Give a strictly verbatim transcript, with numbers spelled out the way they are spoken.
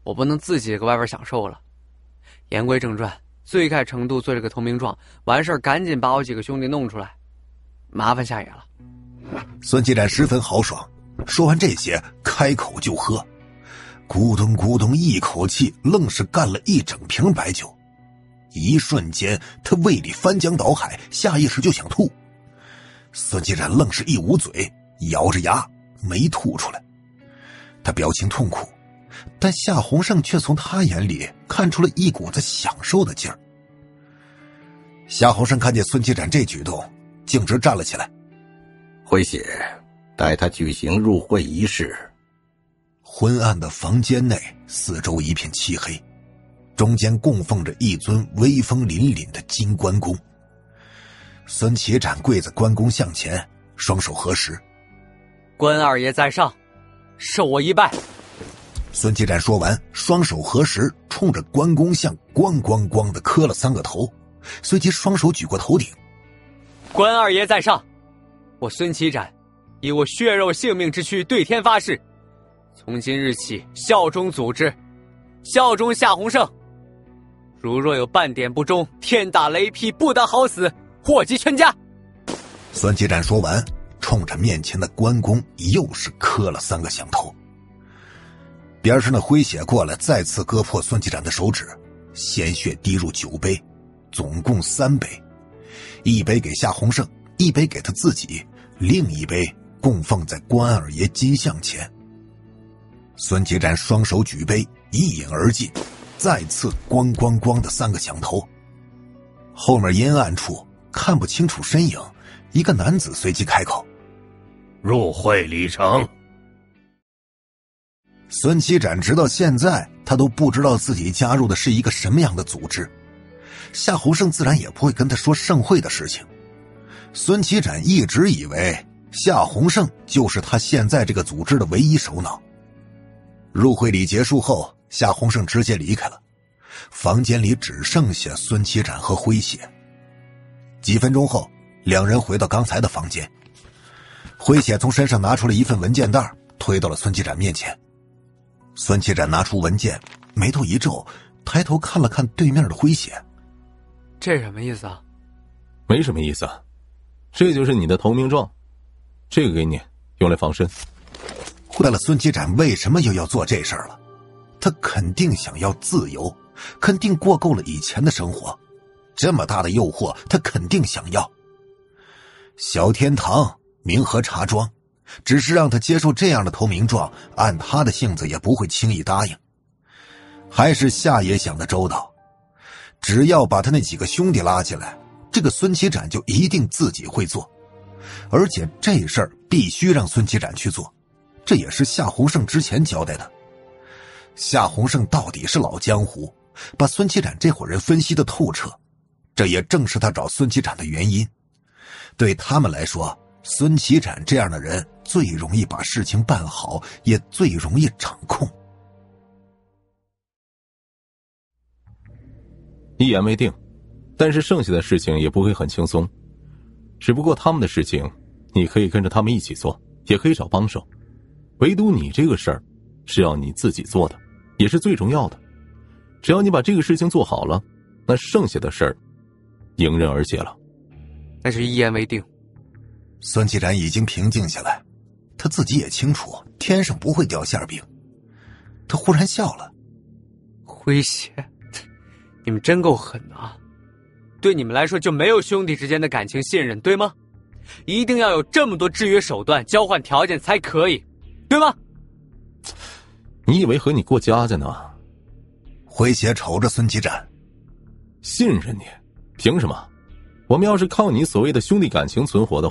我不能自己搁外边享受了。言归正传，最开程度做这个投名状，完事儿赶紧把我几个兄弟弄出来，麻烦下野了。 孙继展十分豪爽，说完这些，开口就喝，咕咚咕咚一口气愣是干了一整瓶白酒。一瞬间他胃里翻江倒海，下意识就想吐。孙继展愣是一捂嘴，咬着牙没吐出来。他表情痛苦，但夏洪胜却从他眼里看出了一股子享受的劲儿。夏洪胜看见孙继展这举动，径直站了起来。 辉血，带他举行入会仪式。 昏暗的房间内，四周一片漆黑，中间供奉着一尊威风凛凛的金关公。孙启展跪在关公像前，双手合十。 关二爷在上，受我一拜。 孙启展说完，双手合十，冲着关公像咣咣咣地磕了三个头，随即双手举过头顶。 关二爷在上，我孙启展以我血肉性命之躯对天发誓，从今日起效忠组织，效忠夏洪胜。如若有半点不忠，天打雷劈，不得好死，祸及全家。 孙继展说完，冲着面前的关公又是磕了三个响头。边上的辉血过来，再次割破孙继展的手指，鲜血滴入酒杯，总共三杯，一杯给夏洪胜，一杯给他自己，另一杯供奉在关二爷金像前。孙继展双手举杯，一饮而尽，再次咣咣咣的三个响头。后面阴暗处看不清楚身影，一个男子随即开口： 入会礼成。 孙启展直到现在他都不知道自己加入的是一个什么样的组织，夏洪胜自然也不会跟他说盛会的事情。孙启展一直以为夏洪胜就是他现在这个组织的唯一首脑。入会礼结束后，夏洪胜直接离开了，房间里只剩下孙启展和辉血。几分钟后，两人回到刚才的房间，辉血从身上拿出了一份文件袋，推到了孙启展面前。孙启展拿出文件，眉头一皱，抬头看了看对面的辉血。 这什么意思啊？ 没什么意思啊，这就是你的投名状，这个给你，用来防身。 坏了，孙启展为什么又要做这事儿了？他肯定想要自由，肯定过够了以前的生活，这么大的诱惑他肯定想要。小天堂，明和茶庄，只是让他接受这样的投名状，按他的性子也不会轻易答应。还是夏爷想的周到，只要把他那几个兄弟拉进来，这个孙启展就一定自己会做，而且这事儿必须让孙启展去做，这也是夏洪胜之前交代的。夏洪胜到底是老江湖，把孙启展这伙人分析得透彻，这也正是他找孙启展的原因。对他们来说，孙启展这样的人最容易把事情办好，也最容易掌控。 一言为定，但是剩下的事情也不会很轻松。只不过他们的事情，你可以跟着他们一起做，也可以找帮手。唯独你这个事儿，是要你自己做的，也是最重要的。只要你把这个事情做好了，那剩下的事儿，迎刃而解了。 那就一言为定。 孙启展已经平静下来，他自己也清楚天上不会掉馅饼。他忽然笑了： 辉血，你们真够狠的啊！对你们来说就没有兄弟之间的感情信任，对吗？一定要有这么多制约手段交换条件才可以，对吗？ 你以为和你过家家呢？ 辉血瞅着孙启展： 信任你？凭什么？我们要是靠你所谓的兄弟感情存活的话，